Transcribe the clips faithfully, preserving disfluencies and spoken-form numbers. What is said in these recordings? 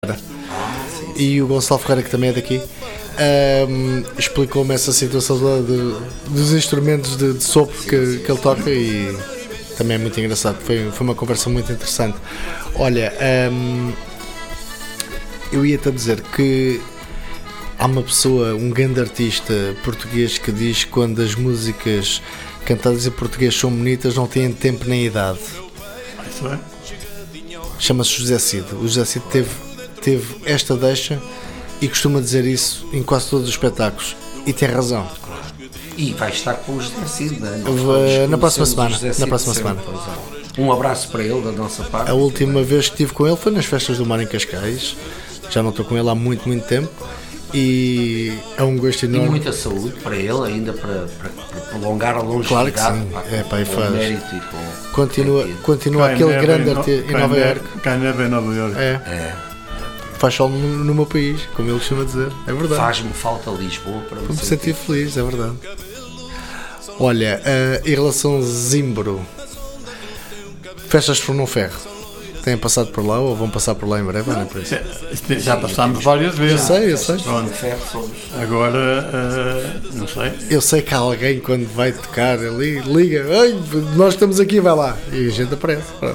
E o Gonçalo Ferreira, que também é daqui, um, explicou-me essa situação de, dos instrumentos de, de sopro que, que ele toca, e também é muito engraçado. Foi, foi uma conversa muito interessante. Olha, um, eu ia-te a dizer que há uma pessoa, um grande artista português, que diz que quando as músicas cantadas em português são bonitas, não têm tempo nem idade. Isso é? Chama-se José Cid. O José Cid teve, teve esta deixa e costuma dizer isso em quase todos os espetáculos. E tem razão. E vai estar com o José Cid, né? Uh, na próxima semana. Na próxima semana. Um abraço para ele da nossa parte. A última vez que estive com ele foi nas festas do Mar em Cascais. Já não estou com ele há muito, muito tempo. E é um gosto enorme. E muita saúde para ele, ainda para, para, para prolongar a longevidade. Claro que sim. Pá, é, pá, e com faz. mérito e com, continua com continua aquele grande no, artista em Nova Iorque. Cai neve em Nova Iorque. É. É. Faz sol no, no meu país, como ele costuma dizer. É verdade. Faz-me falta Lisboa para me Para me sentir. sentir feliz, é verdade. Olha, uh, em relação a Zimbro, festas de Fernão Ferro, têm passado por lá ou vão passar por lá em breve? Não, é por isso. Já passámos várias vezes. Eu sei, eu sei. Pronto. Agora, uh, não sei. Eu sei que há alguém, quando vai tocar ali, liga, ei, nós estamos aqui, vai lá. E a gente aparece. Pronto.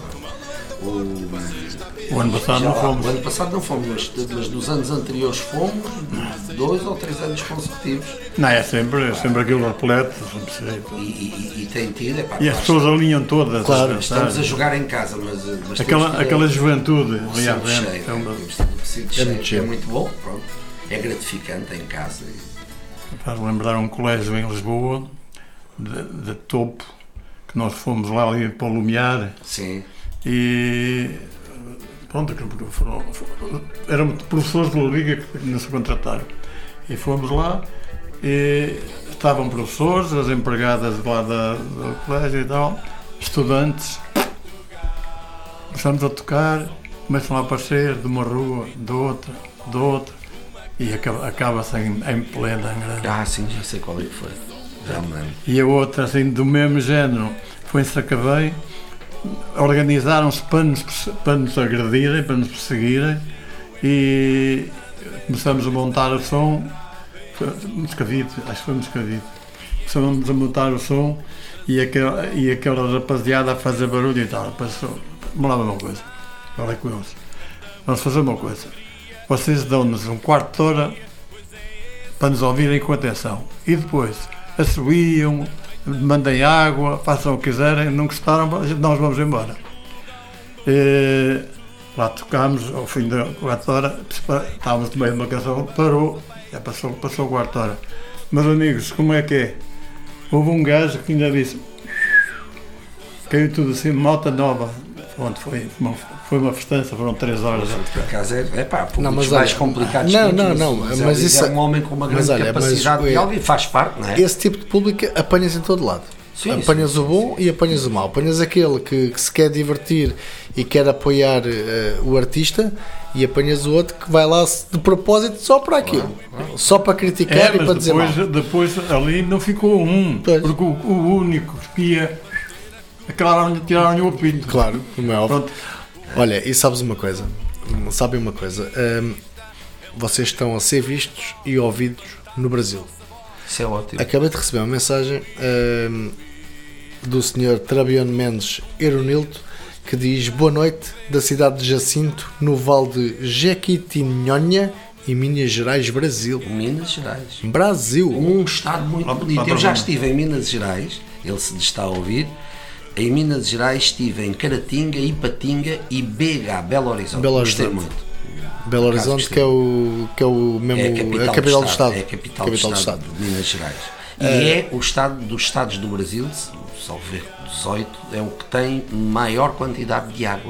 O ano passado Já não lá, fomos. O ano passado não fomos, mas, mas nos anos anteriores fomos, dois ou três anos consecutivos. Não, é sempre, é sempre aquilo repleto. Sempre. E, e, e tem tido. Epá, E as nós pessoas alinham todas. Claro. estamos a jogar em casa, mas, mas Aquela, temos tido aquela juventude o ali à recinto frente. cheio, É uma- temos tido o recinto cheio, muito que cheio. é muito bom, pronto. É gratificante em casa. E- Faz lembrar um colégio em Lisboa, de, de topo, que nós fomos lá ali para o Lumiar. Sim. E pronto, aquilo porque foram, foram, eram professores de Liga que nos contrataram. E fomos lá e estavam professores, as empregadas lá da, do colégio e tal, estudantes. Começamos a tocar, começam a aparecer de uma rua, de outra, de outra, e acaba- acaba-se em, em plena grande. Ah, sim, já sei qual é que foi. Já me lembro. E a outra, assim, do mesmo género, foi em Sacavém. Organizaram-se para nos, para nos agredirem, para nos perseguirem, e começamos a montar o som. Foi Moscavide, acho que foi Moscavide. Começamos a montar o som e aquela, e aquela rapaziada a fazer barulho e tal. Passou. Vamos lá ver uma coisa. Falei com eles. Vamos fazer uma coisa. Vocês dão-nos um quarto de hora para nos ouvirem com atenção. E depois assobiam, mandem água, façam o que quiserem, não gostaram, nós vamos embora. E, lá tocámos, ao fim da quarta hora, estávamos no meio de uma canção, parou, já passou, passou a quarta hora. Meus amigos, como é que é? Houve um gajo que ainda disse, caiu tudo assim, moto nova. Pronto, foi uma, foi uma festança, foram três horas. Por acaso é, é pá, Não, mas públicos mais olha, complicados não, que não, aquilo, não, mas, mas é, isso é um homem com uma grande mas olha, capacidade mas, de é, algo e faz parte, não é? Esse tipo de público apanhas em todo lado. Sim, apanhas sim, o bom sim, e apanhas o mau. Apanhas aquele que, que se quer divertir e quer apoiar uh, o artista, e apanhas o outro que vai lá de propósito só para aquilo, só para criticar É, e mas para dizer mal. depois, depois ali não ficou um, Pois. porque o, o único que ia, acabaram de tirar o pinto. Claro, como é óbvio. Pronto. Olha, e sabes uma coisa? Sabem uma coisa? Hum, vocês estão a ser vistos e ouvidos no Brasil. Isso é ótimo. Acabei de receber uma mensagem hum, do senhor Trabiano Mendes Eronilto, que diz: boa noite da cidade de Jacinto, no vale de Jequitinhonha, em Minas Gerais, Brasil. Minas Gerais. Brasil. Um estado muito Lá- bonito. lá Eu para já onde? estive em Minas Gerais, ele se está a ouvir. Em Minas Gerais estive em Caratinga, Ipatinga e B H, Belo Horizonte. Belo Gostei Horizonte. muito. Belo Horizonte, que é o, que é o mesmo, É a capital, a capital do Estado. É a capital, Capital do, estado de Minas Gerais. E é o estado dos estados do Brasil, salvo erro, dezoito, é o que tem maior quantidade de água.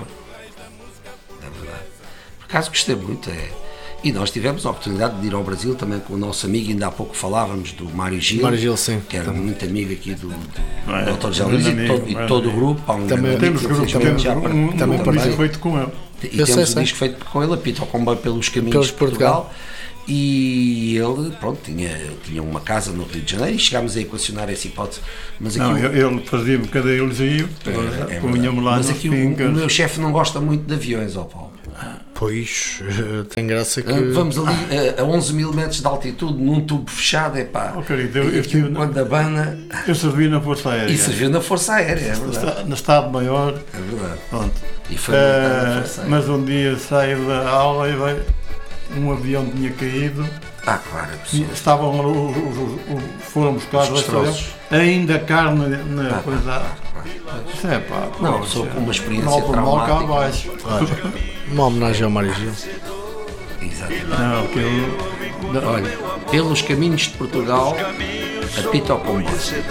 É verdade. Por acaso gostei muito. É. E nós tivemos a oportunidade de ir ao Brasil também com o nosso amigo, ainda há pouco falávamos do Mário Gil, Mário Gil, sim. que era muito amigo aqui do, do É, doutor José um Luís e, grande todo, amigo, e é. todo o grupo. Há um Também- grande Temos amigo que grupo, infelizmente temos já um, par- um, também um partiu. disco feito com ele. E Eu temos sei, um sei. disco feito com ele, apita ao comboio pelos caminhos Pelos de Portugal. Portugal. E ele, pronto, tinha, tinha uma casa no Rio de Janeiro e chegámos a equacionar essa hipótese. Mas aqui, Não, o- ele ele fazia-me cada elogio, é, é punha-me lá Mas nos aqui o, o fincas. meu chefe não gosta muito de aviões, ó Paulo. Pois, tem graça que... Vamos ali a, a onze mil metros de altitude, num tubo fechado, é pá. Oh, querido, eu, eu, eu, quando a bana... eu servi na Força Aérea. E serviu na Força Aérea, é verdade. No Estado-Maior. É verdade. Pronto. E foi Uh, na Força Aérea. mas um dia saio da aula e veio, um avião tinha caído. Ah, claro, é possível. Estavam, os, os, os, foram buscar Os os destroços. ainda carne na Ah, coisa. claro, claro. Isso é pá. Não, pô, sou isso com é- uma experiência mal por mal cá traumática. abaixo. Claro. Uma homenagem ao Mário Gil. Exatamente. Não, aquilo. Olha, pelos caminhos de Portugal, apita ao comboio.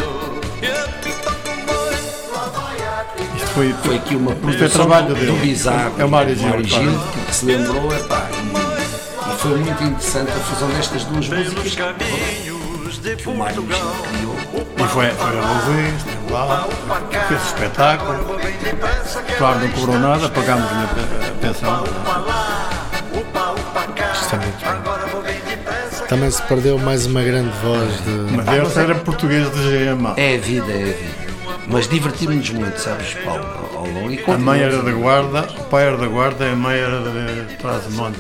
Isto foi, Foi aqui uma Isto é produção trabalho do, dele. do Bizarro, É o Mário do Gil, Mário claro. Gil, que, que se lembrou, epá, e, e foi muito interessante a fusão destas duas músicas que o Mário Gil criou. E foi, foi a Luís, esteve lá, fez espetáculo. Claro, não cobrou nada, pagámos-lhe a a pensão. Isto é muito bom. Também se perdeu mais uma grande voz de... Mas esse era português de gema. É a vida, é a vida. Mas divertimos-nos muito, sabes, Paulo, ao ao longo. E A mãe era continuamos da guarda, o pai era da guarda e a mãe era de Trás-os-Montes.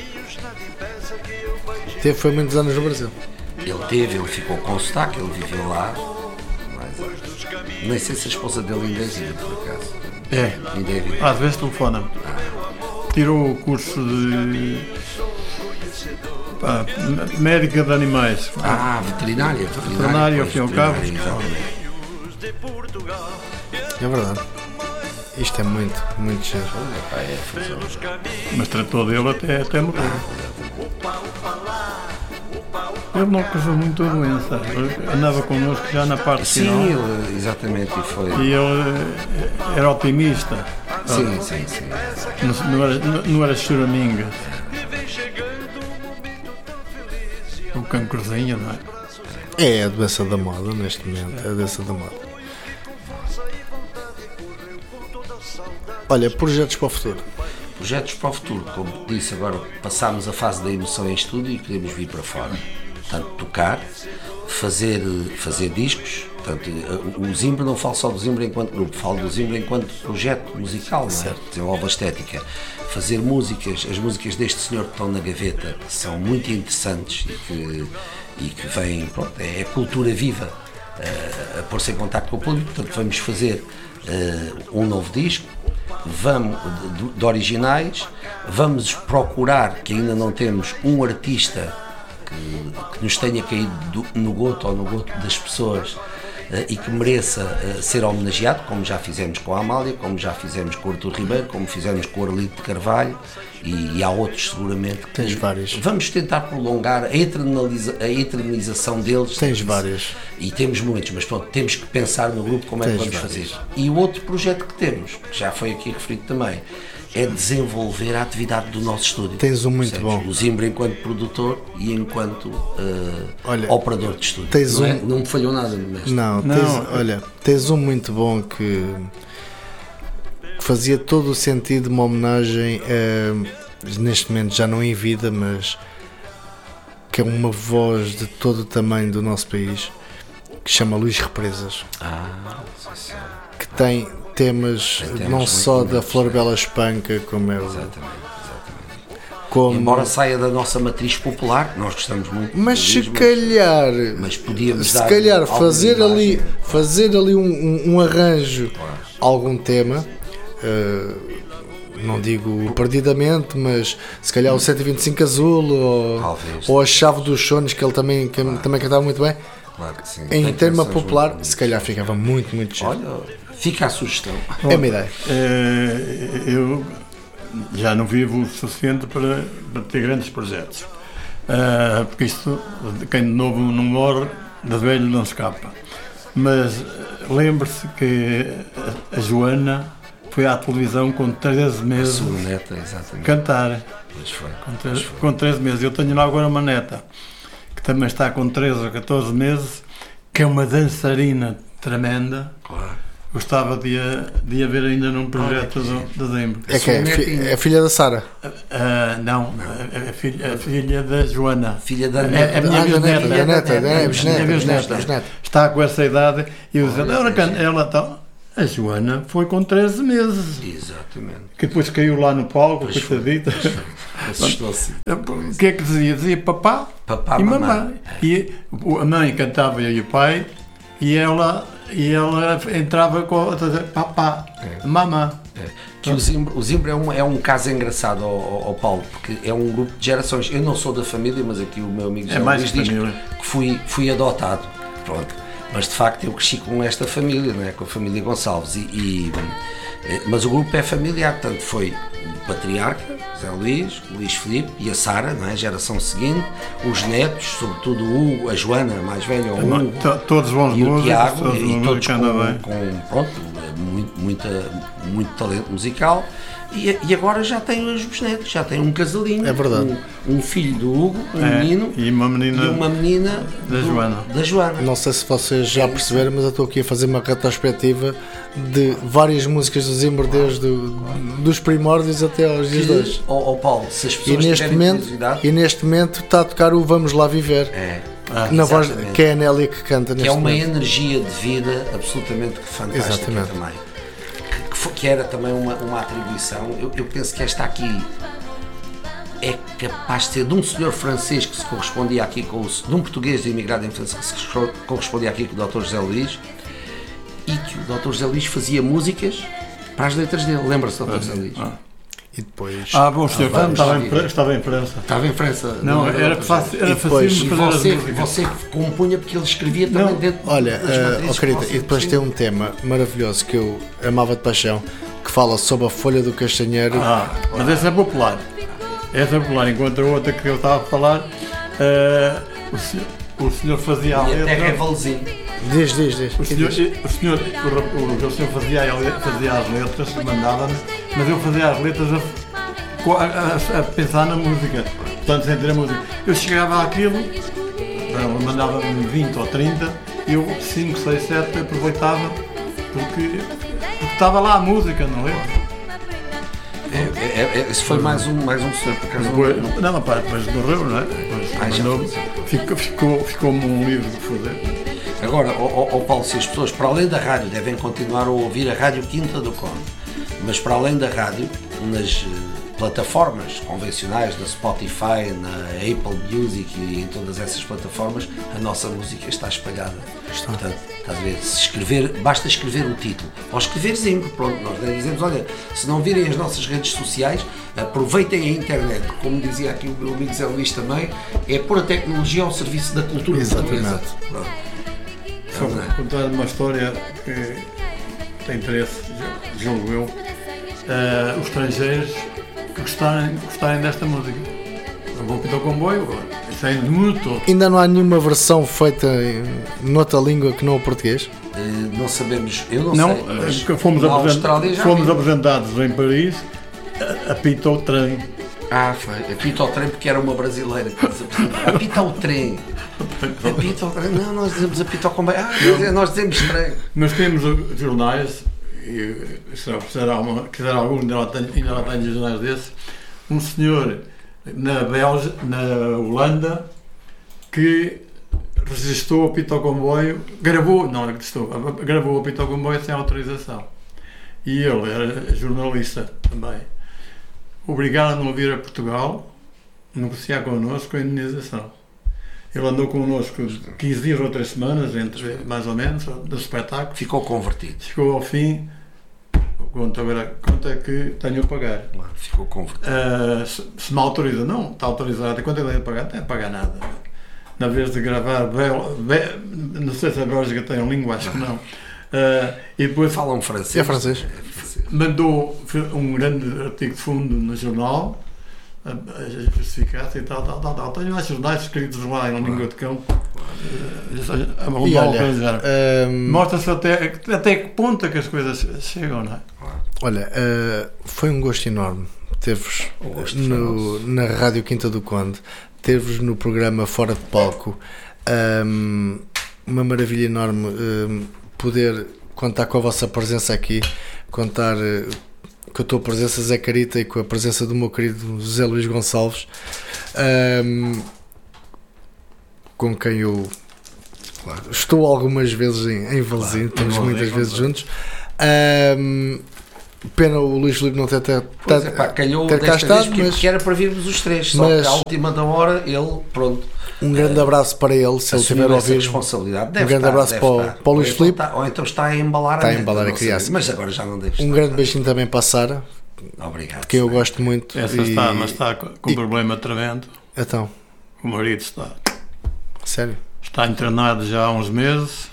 Teve foi muitos anos no Brasil. Ele teve, ele ficou com sotaque, ele viveu lá. Mas, nem sei se a esposa dele ainda é viva, por acaso. É, Ainda é viva. às vezes telefona-me. Tirou o curso de pá, médica de animais. Ah, veterinária. Veterinária, ao fim e ao cabo. veterinária, exatamente. É verdade. Isto é muito, muito giro. Pá, é fusão. Mas tratou dele até, até morrer. Ele não casou muito a doença. Ele andava connosco já na parte Sim, final. ele, exatamente, e foi. E ele eh, era otimista. Sim, sim, sim. Não, não era, não, não era choraminga. O cancrozinho, não é? É a doença da moda neste momento. É a doença da moda. Olha, projetos para o futuro. Projetos para o futuro, como disse, agora passámos a fase da emoção em estúdio e queremos vir para fora. Portanto, tocar, fazer, fazer discos. Portanto, o Zimbra, não falo só do Zimbra enquanto grupo, falo do Zimbra enquanto projeto musical, não é? Desenvolve a estética. Fazer músicas, as músicas deste senhor que estão na gaveta, que são muito interessantes e que, e que vêm, pronto, é, é cultura viva uh, a pôr-se em contacto com o público. Portanto, vamos fazer uh, um novo disco. Vamos de, de originais, vamos procurar, que ainda não temos, um artista que, que nos tenha caído do, no goto ou no goto das pessoas uh, e que mereça uh, ser homenageado, como já fizemos com a Amália, como já fizemos com o Artur Ribeiro, como fizemos com o Arlito de Carvalho e, e há outros seguramente. Que Tens vários. Vamos tentar prolongar a, eternaliza, a eternização deles. Tens vários. E temos muitos, mas pronto, temos que pensar no grupo como é que Tens vamos vários. fazer. E o outro projeto que temos, que já foi aqui referido também, é desenvolver a atividade do nosso estúdio. Tens um muito Percebes? bom. O Zimbra enquanto produtor e enquanto uh, Olha, operador de estúdio. tens não, é? um- Não me falhou nada no mestre. Não, Não, tens, é- olha, tens um muito bom que, que fazia todo o sentido de uma homenagem, a, neste momento já não em vida, mas que é uma voz de todo o tamanho do nosso país, que se chama Luís Represas, Ah, sim, sim. que tem temas, Tem temas não muito só da bonitos, Flor né? Bela Espanca, como é o. Exatamente, exatamente. Como, Embora saia da nossa matriz popular, nós gostamos muito mas de se Luís, calhar, mas podíamos se dar calhar alguma fazer imagem. ali, fazer ali um, um- um arranjo, algum tema, eh, não digo perdidamente, mas se calhar o cento e vinte e cinco Azul ou, Talvez. ou a Chave dos Sonhos, que ele também, que também cantava muito bem, Claro que sim. em Tem tema canções popular, muito se calhar ficava muito, muito giro. Olha, fica a sugestão. É uma ideia. Eh, Eu já não vivo o suficiente para, para ter grandes projetos. Ah, porque isto, quem de novo não morre, de velho não escapa. Mas eh, lembre-se que a, a Joana foi à televisão com treze meses Sua neta, exatamente. cantar. Pois foi. Com treze, com treze meses. Eu tenho lá agora uma neta que também está com treze ou catorze meses, que é uma dançarina tremenda. Claro. Gostava de a, de a ver ainda num projeto do, do Zimbra. É que é, fi- é filha da Sara. Ah, não, a, a filha, a filha da Joana. Filha da É- neta. é a minha Ah, da neta, bisneta. da neta, da É, bisneta, Minha bisneta, bisneta. bisneta. Está com essa idade e eu disse, ela, can- ela então, A Joana foi com treze meses. Exatamente. Que depois caiu lá no palco, Pois foi, coitadita. Assustou-se. O que é que dizia? Dizia papá, Papá, e mamãe. mamãe. E o- a mãe cantava e o pai, e ela, e ela entrava com a dizer papá, É. mamã. É. Que o Zimbra, o Zimbra é, um, é um caso engraçado, ao, ao- ao Paulo, porque é um grupo de gerações. Eu não sou da família, mas aqui o meu amigo É José mais Luís diz família. que fui, fui adotado. Pronto. Mas de facto eu cresci com esta família, não é? Com a família Gonçalves. E, e, eh, mas o grupo é familiar, portanto foi o patriarca, José Luís, o Luís Filipe e a Sara, não é? A geração seguinte, os netos, sobretudo o Hugo, a Joana, a mais velha, o Hugo. To- Todos bons E o músicos, Tiago, todos e bons todos músicos, anda bem. com, com pronto, muito, muita, muito talento musical. E, e agora já tem os bisnetos, já tem um casalinho. É verdade. Um, um filho do Hugo, um É, menino, e uma menina e uma menina da do- Joana. Da Joana. Não sei se vocês já perceberam, mas eu estou aqui a fazer uma retrospectiva de várias músicas do Zimbra desde o- dos primórdios até aos dias de hoje. Ó ó, Paulo, se as E pessoas neste, tiverem momento, curiosidade, e neste momento está a tocar o Vamos Lá Viver, é, na voz, exatamente. que é a Nélia que canta que neste é uma momento. energia de vida absolutamente fantástica Exatamente. também. Que, que, foi- que era também uma, uma atribuição. Eu, eu penso que esta aqui é capaz de ser de um senhor francês que se correspondia aqui com o, de um português imigrado em França que se correspondia aqui com o doutor José Luís, e que o doutor José Luís fazia músicas para as letras dele. Lembra-se do doutor José Luís? Ah, E depois. ah bom, senhor, vários estava, em, vídeos. Fran- estava em França. Estava em França. Não, era era doutor fácil, José. era E depois- fácil E fazer você, as músicas. você que compunha porque ele escrevia também Não. dentro Olha, das uh, matrizes oh, querida, que você e depois tem um tema maravilhoso que eu amava de paixão, que fala sobre a folha do castanheiro. Ah, mas essa é popular. Essa é popular, enquanto a outra que eu estava a falar, eh, o, senhor, o senhor fazia a E a terra é letra. Valzinho. Diz, diz, diz. O senhor, o senhor, o, rap- o, o senhor fazia, a le- fazia as letras, mandava-me, mas eu fazia as letras a, a- a- a pensar na música, portanto, sem ter a música. Eu chegava àquilo, ele mandava-me vinte ou trinta, e eu cinco, seis, sete aproveitava, porque, porque estava lá a música, não é? É, é, é, esse foi mais um, mais um senhor, por acaso. Depois, não- não, pá, depois morreu, não é? Depois Ah, já mandou- faleceu. ficou, ficou, ficou-me um livro de fazer. Agora, ó ó, ó, Paulo, se as pessoas, para além da rádio, devem continuar a ouvir a Rádio Quinta do Conde, mas para além da rádio, nas eh, plataformas convencionais, na Spotify, na Apple Music e em todas essas plataformas, a nossa música está espalhada. Portanto, estás a ver? Se escrever, basta escrever o título. Ou escrever sempre, pronto, nós dizemos, olha, se não virem as nossas redes sociais, aproveitem a internet, como dizia aqui o meu amigo Zé Luís também, é pôr a tecnologia ao serviço da cultura Exatamente. portuguesa. Pronto. Só Não é? contar uma história que tem interesse, julgo eu, eh, os estrangeiros que gostarem, gostarem desta música. Eu vou pintar o comboio, isso é muito. Ainda não há nenhuma versão feita em noutra língua que não o português? Eh, não sabemos, eu não, Não, sei, mas eh, fomos, na apresent- Austrália já fomos vi. apresentados em Paris, a- apita o trem. Ah, foi. Apita o trem porque era uma brasileira que nos apresentou. Apita o trem. Apita o trem. Não, nós dizemos apita o comboio. Ah, nós dizemos trem. Mas temos uh, jornais, e se não precisar alguma- quiser algum, ainda lá tenho, ainda lá tenho jornais desses, um senhor na Bélgica, na Holanda, que registrou o apito ao comboio, gravou, não registrou, gravou o apito ao comboio sem autorização. E ele era jornalista também. Obrigaram-no a vir a Portugal, negociar connosco a indenização. Ele andou connosco quinze dias ou três semanas, entre, mais ou menos, do espetáculo. Ficou convertido. Chegou ao fim, quanto, agora, quanto é que tenho a pagar? Ficou convertido. Uh, se, se me autoriza, não, está autorizado. Quanto é que tenho a pagar? Não tem a pagar nada. Na vez de gravar, Bel, Bel, não sei se a Bélgica tem um língua, acho que não. Uh, e depois Falam francês. É francês. É francês. mandou um grande artigo de fundo no jornal, a, a justificar-se e tal, tal, tal, tal. Tenho mais jornais escritos lá em língua de campo. A mal E olha, organizar. hum, Mostra-se até, até que ponto é que as coisas chegam, não é? olha, uh, foi um gosto enorme ter-vos O gosto no- na Rádio Quinta do Conde, ter-vos no programa Fora de Palco. Um, uma maravilha enorme um, poder contar com a vossa presença aqui, contar uh, com a tua presença, Zé Carita, e com a presença do meu querido José Luís Gonçalves, um, com quem eu estou algumas vezes em, em Varzim, Claro, estamos em Varzim, muitas com vezes certeza. juntos. Um, pena o Luís Filipe não ter, ter, Pois é, pá, calhou ter cá desta vez estado, porque, mas porque era para virmos os três, só mas- que à última da hora ele, pronto, um grande abraço para ele, se ele assumiu estiver a essa ouvir. responsabilidade. Um Deve grande estar, abraço deve para o- estar. para o Luís Ou então Filipe. está- Ou então está a embalar Está a neta, embalar a não sei, criança. mas agora já não deve Um estar. grande beijinho também para a Sara, Obrigado. que eu gosto muito. Essa e- está, mas está com com e- problema tremendo. Então, O marido está. sério? Está internado já há uns meses.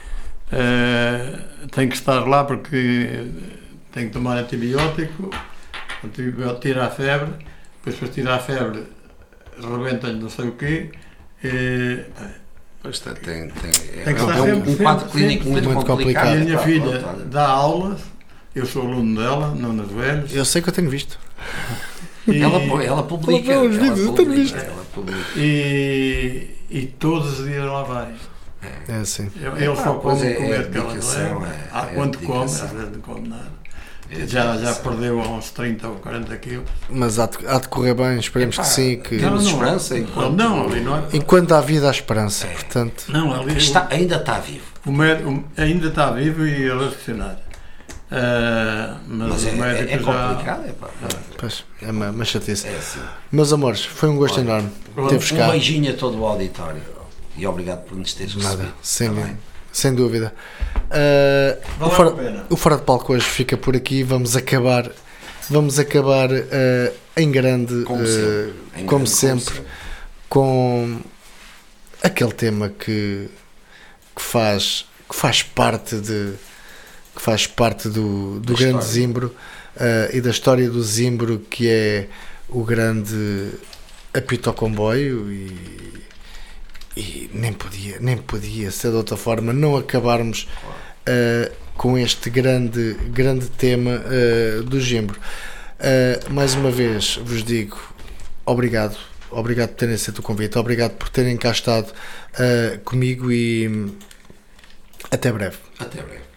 Eh, tem que estar lá porque tem que tomar antibiótico. Antibiótico tira a febre. Depois, para tirar a febre, rebenta-lhe não sei o quê. E, Pois está, tem, tem, Tem que é, estar um- sempre, um quadro sempre, clínico sempre, muito, muito complicado. complicado. e a minha Pá, filha pronto, olha. dá aulas. Eu sou aluno dela, não nas velhas. Eu sei que eu tenho visto. E, Ela, ela publica. Ela põe os ela vídeos, eu tenho publica, visto. ela publica. e, e todos os dias lá vai. É assim. Ele só Ah, pois come é, com é medo que ela dedicação, leva. é- Ah, é quando come, às dedicação. vezes não come nada. É Já, já dedicação. perdeu uns trinta ou quarenta quilos. Mas há de, há de correr bem, esperemos Epá, que sim. Que... Temos Não, não, esperança enquanto- Não, ali não é. Enquanto há vida, há esperança. Portanto, Não, ali Está, ainda está vivo. o médico ainda está vivo e a racionar. Ah, mas, Mas o é, médico é, é já. complicado. É, pá, pois, é uma, uma chatice. é assim. Meus amores, foi um gosto Olha, enorme pronto, ter-vos Um cá. beijinho a todo o auditório. E obrigado por nos teres Nada, recebido. sem, Tá bem? sem dúvida. Uh, o, Valeu fora, a pena. o Fora de Palco hoje fica por aqui. Vamos acabar, vamos acabar uh, em grande, Como uh, sempre. Em como grande, sempre, com aquele tema que, que, faz, que faz parte de que faz parte do, do Da grande história. Zimbro uh, e da história do Zimbro, que é o grande apito ao comboio, e, e nem podia nem podia ser de outra forma não acabarmos uh, com este grande grande tema uh, do Zimbro. Uh, mais uma vez vos digo obrigado, obrigado por terem aceito o convite, obrigado por terem cá estado uh, comigo, e até breve. Até breve.